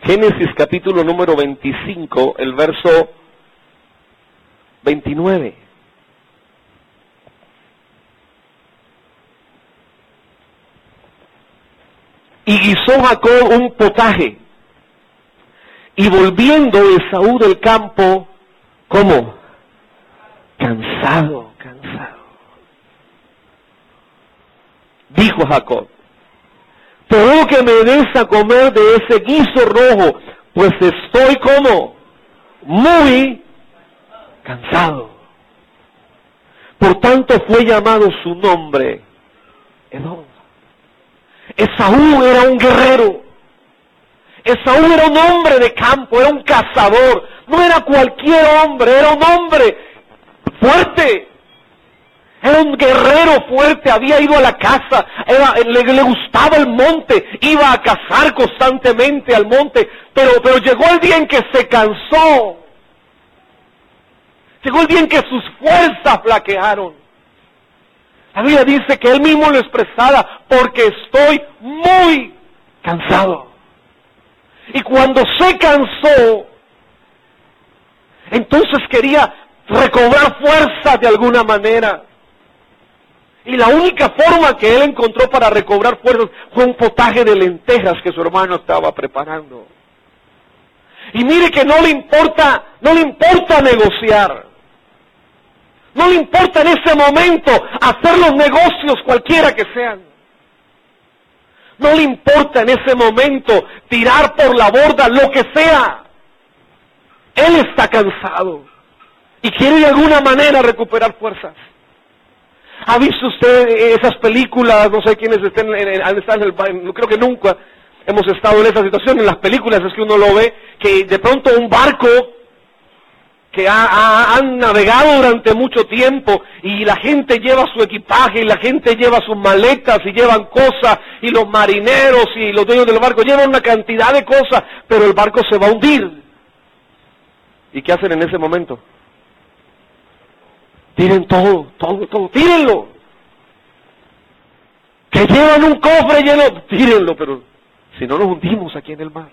Génesis capítulo número 25, el verso 29. Y guisó Jacob un potaje, y volviendo Esaú del campo, ¿cómo? Cansado. Dijo Jacob: te ruego que me des a comer de ese guiso rojo, pues estoy como muy cansado. Por tanto fue llamado su nombre Edom. Esaú era un guerrero. Esaú era un hombre de campo, era un cazador. No era cualquier hombre, era un hombre fuerte. Era un guerrero fuerte, había ido a la caza, le gustaba el monte, iba a cazar constantemente al monte, pero llegó el día en que se cansó. Llegó el día en que sus fuerzas flaquearon. La Biblia dice que él mismo lo expresaba: porque estoy muy cansado. Y cuando se cansó, entonces quería recobrar fuerzas de alguna manera. Y la única forma que él encontró para recobrar fuerzas fue un potaje de lentejas que su hermano estaba preparando. Y mire que no le importa negociar. No le importa en ese momento hacer los negocios cualquiera que sean. No le importa en ese momento tirar por la borda lo que sea. Él está cansado y quiere de alguna manera recuperar fuerzas. ¿Ha visto usted esas películas? No sé quiénes estén creo que nunca hemos estado en esa situación. En las películas es que uno lo ve, que de pronto un barco que han navegado durante mucho tiempo y la gente lleva su equipaje y la gente lleva sus maletas y llevan cosas, y los marineros y los dueños del barco llevan una cantidad de cosas, pero el barco se va a hundir. ¿Y qué hacen en ese momento? Tiren todo, tírenlo. Que llevan un cofre lleno, tírenlo, pero si no nos hundimos aquí en el mar.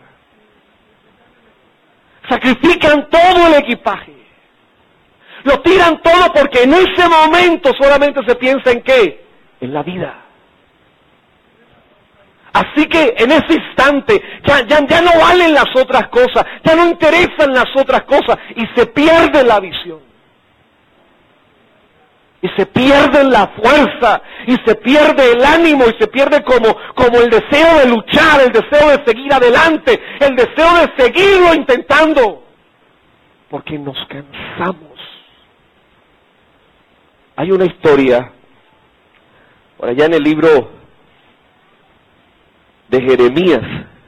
Sacrifican todo el equipaje. Lo tiran todo porque en ese momento solamente se piensa en ¿qué? En la vida. Así que en ese instante ya no valen las otras cosas, ya no interesan las otras cosas y se pierde la visión. Y se pierde la fuerza, y se pierde el ánimo, y se pierde como el deseo de luchar, el deseo de seguir adelante, el deseo de seguirlo intentando. Porque nos cansamos. Hay una historia, por allá en el libro de Jeremías,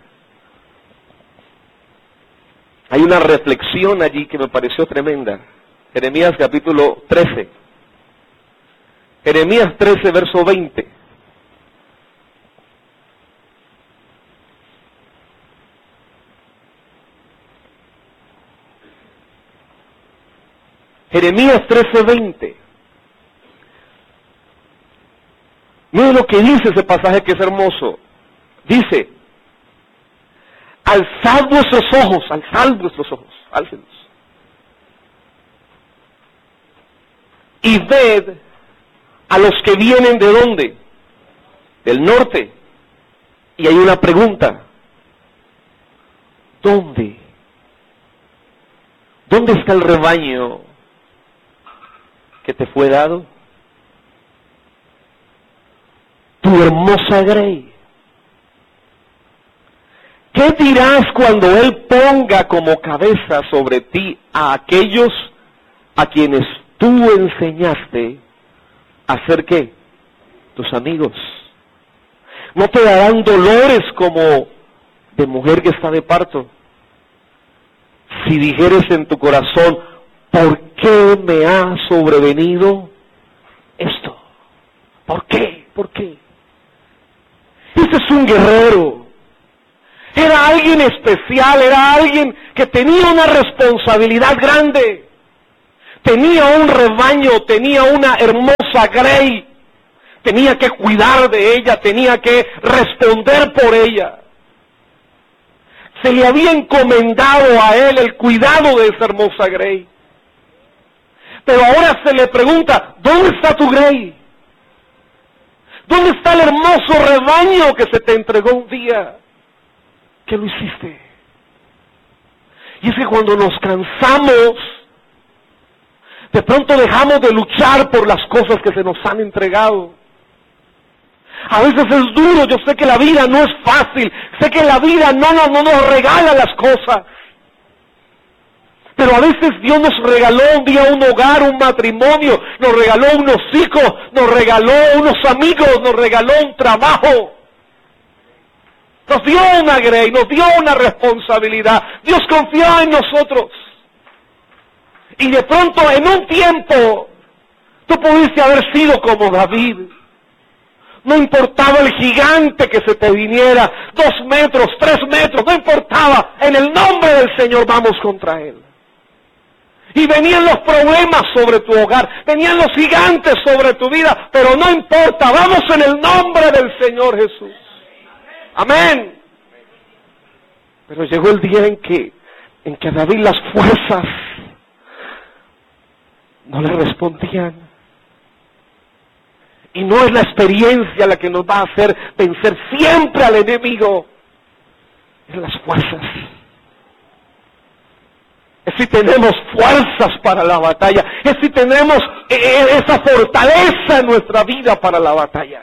hay una reflexión allí que me pareció tremenda. Jeremías capítulo 13. Jeremías 13, verso 20. Jeremías 13, 20. Mire lo que dice ese pasaje que es hermoso. Dice: alzad vuestros ojos, álcenlos. Y ved a los que vienen ¿de dónde? Del norte. Y hay una pregunta: ¿dónde? ¿Dónde está el rebaño que te fue dado? Tu hermosa grey. ¿Qué dirás cuando Él ponga como cabeza sobre ti a aquellos a quienes tú enseñaste a ser ¿qué? Tus amigos. ¿No te darán dolores como de mujer que está de parto? Si dijeres en tu corazón: ¿por qué me ha sobrevenido esto? ¿Por qué? ¿Por qué? Ese es un guerrero. Era alguien especial, era alguien que tenía una responsabilidad grande. Tenía un rebaño, tenía una hermosa grey, tenía que cuidar de ella, tenía que responder por ella. Se le había encomendado a él el cuidado de esa hermosa grey. Pero ahora se le pregunta, ¿dónde está tu grey? ¿Dónde está el hermoso rebaño que se te entregó un día? ¿Qué lo hiciste? Y es que cuando nos cansamos, de pronto dejamos de luchar por las cosas que se nos han entregado. A veces es duro, yo sé que la vida no es fácil, sé que la vida no nos regala las cosas. Pero a veces Dios nos regaló un día un hogar, un matrimonio, nos regaló unos hijos, nos regaló unos amigos, nos regaló un trabajo. Nos dio una grey, nos dio una responsabilidad. Dios confió en nosotros. Y de pronto, en un tiempo, tú pudiste haber sido como David. No importaba el gigante que se te viniera, 2 metros, 3 metros, no importaba. En el nombre del Señor vamos contra él. Y venían los problemas sobre tu hogar, venían los gigantes sobre tu vida, pero no importa, vamos en el nombre del Señor Jesús. Amén. Pero llegó el día en que a David las fuerzas no le respondían. Y no es la experiencia la que nos va a hacer vencer siempre al enemigo, es las fuerzas. Es si tenemos fuerzas para la batalla, es si tenemos esa fortaleza en nuestra vida para la batalla.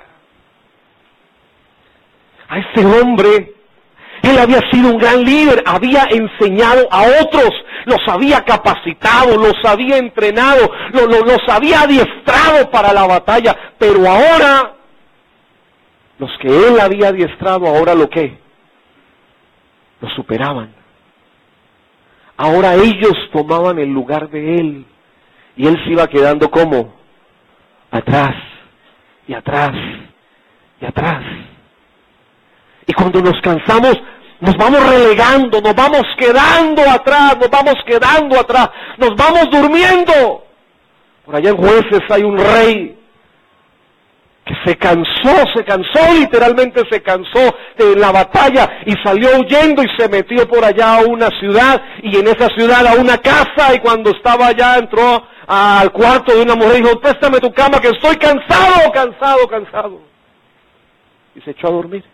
A ese hombre, él había sido un gran líder, había enseñado a otros, los había capacitado, los había entrenado, los había adiestrado para la batalla, pero ahora, los que él había adiestrado, ahora ¿lo qué? Lo superaban. Ahora ellos tomaban el lugar de él, y él se iba quedando como atrás, y atrás, y atrás. Y cuando nos cansamos, nos vamos relegando, nos vamos quedando atrás, nos vamos durmiendo. Por allá en Jueces hay un rey que se cansó, literalmente se cansó de la batalla y salió huyendo y se metió por allá a una ciudad, y en esa ciudad a una casa, y cuando estaba allá entró al cuarto de una mujer y dijo, préstame tu cama que estoy cansado. Y se echó a dormir.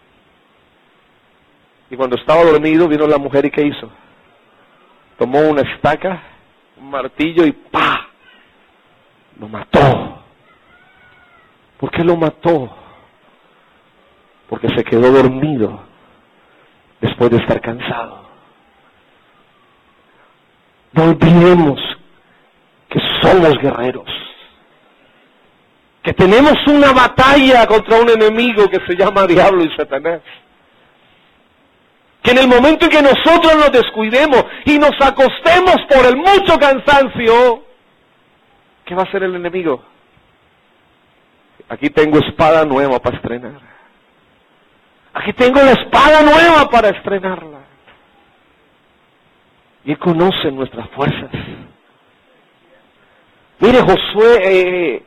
Y cuando estaba dormido vino la mujer y ¿qué hizo? Tomó una estaca, un martillo y ¡pah! Lo mató. ¿Por qué lo mató? Porque se quedó dormido después de estar cansado. No olvidemos que somos guerreros, que tenemos una batalla contra un enemigo que se llama diablo y Satanás. Que en el momento en que nosotros nos descuidemos y nos acostemos por el mucho cansancio, ¿qué va a hacer el enemigo? Aquí tengo espada nueva para estrenar. Aquí tengo la espada nueva para estrenarla. Y Él conoce nuestras fuerzas. Mire, Josué,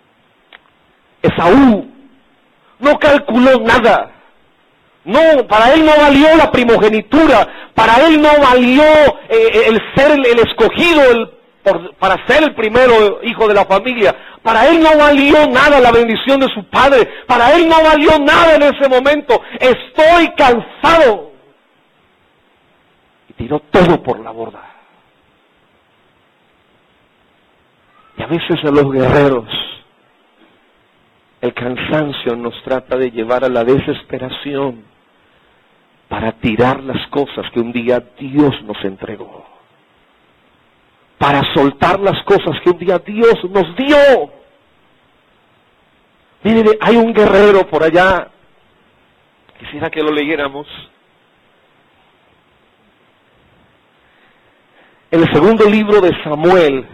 Esaú no calculó nada. No, para él no valió la primogenitura, para él no valió el ser el escogido para ser el primero hijo de la familia. Para él no valió nada la bendición de su padre, para él no valió nada en ese momento. Estoy cansado. Y tiró todo por la borda. Y a veces a los guerreros el cansancio nos trata de llevar a la desesperación para tirar las cosas que un día Dios nos entregó, para soltar las cosas que un día Dios nos dio. Mire, hay un guerrero por allá, quisiera que lo leyéramos, en el segundo libro de Samuel,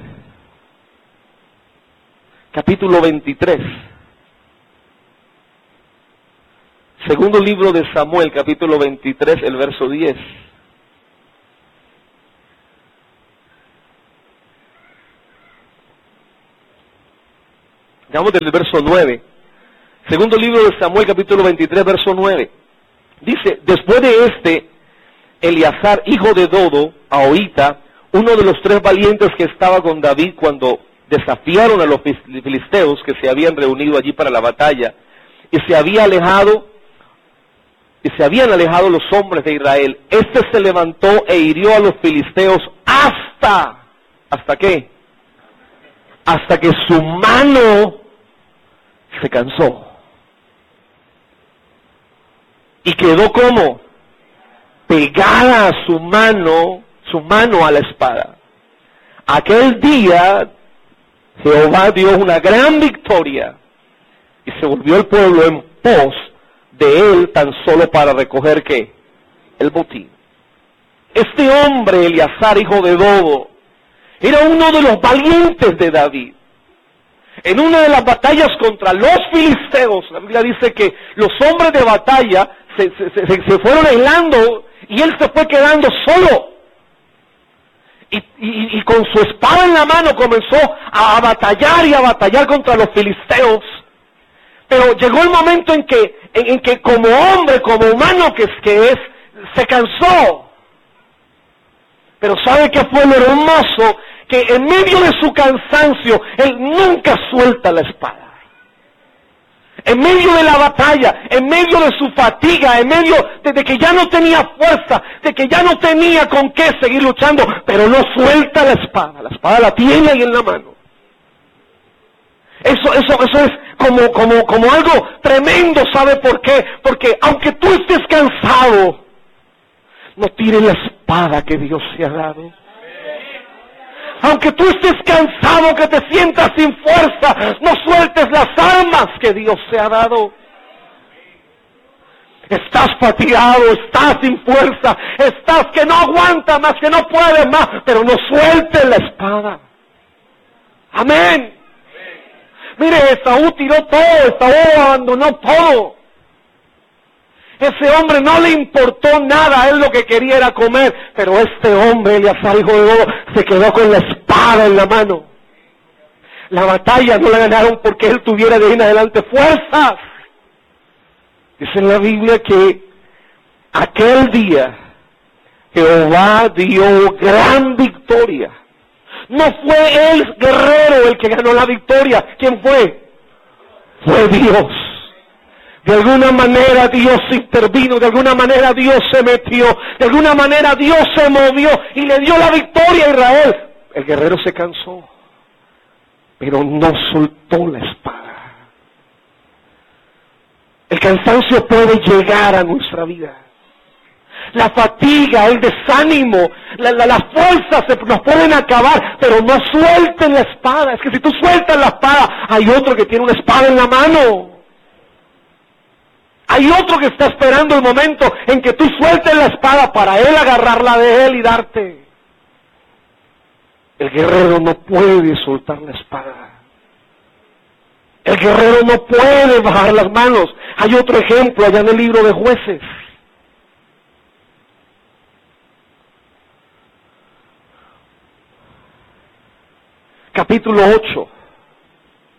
capítulo 23. Segundo libro de Samuel, capítulo 23, el verso 10. Digamos del verso 9. Segundo libro de Samuel, capítulo 23, verso 9. Dice, después de Eleazar, hijo de Dodo, Ahohita, uno de los 3 valientes que estaba con David cuando desafiaron a los filisteos que se habían reunido allí para la batalla, y se habían alejado los hombres de Israel. Este se levantó e hirió a los filisteos ¿hasta qué? Hasta que su mano se cansó. Y quedó como pegada a su mano a la espada. Aquel día Jehová dio una gran victoria y se volvió el pueblo en pos de él tan solo para recoger ¿qué? El botín. Este hombre, Eleazar, hijo de Dodo, era uno de los valientes de David. En una de las batallas contra los filisteos, la Biblia dice que los hombres de batalla se fueron aislando y él se fue quedando solo. Y con su espada en la mano comenzó a batallar y a batallar contra los filisteos. Pero llegó el momento en que como hombre, como humano que es, se cansó. Pero ¿sabe qué fue lo hermoso? Que en medio de su cansancio, él nunca suelta la espada. En medio de la batalla, en medio de su fatiga, en medio de que ya no tenía fuerza, de que ya no tenía con qué seguir luchando, pero no suelta la espada la tiene ahí en la mano. Eso es como algo tremendo, ¿sabe por qué? Porque aunque tú estés cansado, no tires la espada que Dios te ha dado. Aunque tú estés cansado, que te sientas sin fuerza, no sueltes las armas que Dios te ha dado. Estás fatigado, estás sin fuerza, estás que no aguanta más, que no puedes más, pero no sueltes la espada. Amén. Mire, Esaú tiró todo, Esaú abandonó todo. Ese hombre no le importó nada, él lo que quería era comer, pero este hombre, Eleazar, hijo de Dodo, se quedó con la espada en la mano. La batalla no la ganaron porque él tuviera de ahí en adelante fuerzas. Dice en la Biblia que aquel día Jehová dio gran victoria. No fue el guerrero el que ganó la victoria. ¿Quién fue? Fue Dios. De alguna manera Dios intervino, de alguna manera Dios se metió, de alguna manera Dios se movió y le dio la victoria a Israel. El guerrero se cansó, pero no soltó la espada. El cansancio puede llegar a nuestra vida. La fatiga, el desánimo, las fuerzas nos pueden acabar, pero no suelten la espada. Es que si tú sueltas la espada, hay otro que tiene una espada en la mano. Hay otro que está esperando el momento en que tú sueltes la espada para él agarrarla de él y darte. El guerrero no puede soltar la espada. El guerrero no puede bajar las manos. Hay otro ejemplo allá en el libro de Jueces. Capítulo 8.